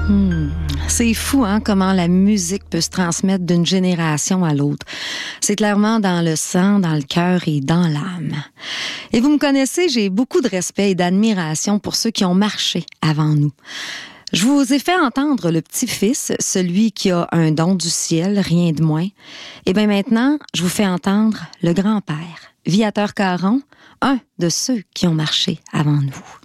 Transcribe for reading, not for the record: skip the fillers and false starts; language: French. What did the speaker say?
C'est fou, hein, comment la musique peut se transmettre d'une génération à l'autre. C'est clairement dans le sang, dans le cœur et dans l'âme. Et vous me connaissez, j'ai beaucoup de respect et d'admiration pour ceux qui ont marché avant nous. Je vous ai fait entendre le petit-fils, celui qui a un don du ciel, rien de moins. Et bien maintenant, je vous fais entendre le grand-père, Viateur Caron, un de ceux qui ont marché avant nous.